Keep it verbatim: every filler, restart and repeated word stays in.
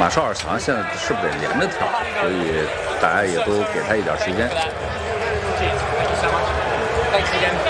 马绍尔好像现在是不是得连着跳？所以大家也都给他一点时间。 Thanks again.